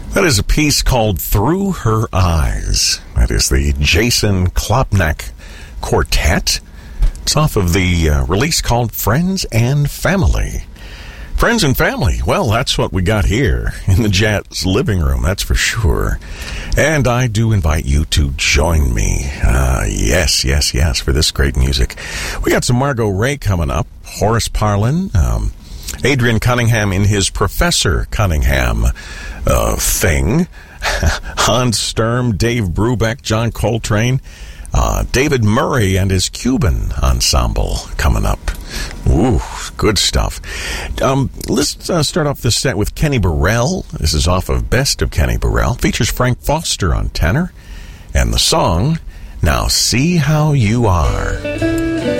That is a piece called Through Her Eyes. That is the Jason Klopnak Quartet. It's off of the release called Friends and Family. Friends and family, well, that's what we got here in the Jazz Living Room, that's for sure. And I do invite you to join me. Yes, for this great music. We got some Margot Ray coming up, Horace Parlan, Adrian Cunningham in his Professor Cunningham thing, Hans Sturm, Dave Brubeck, John Coltrane, David Murray and his Cuban ensemble coming up. Ooh, good stuff. Let's start off this set with Kenny Burrell. This is off of Best of Kenny Burrell. Features Frank Foster on tenor. And the song, Now See How You Are.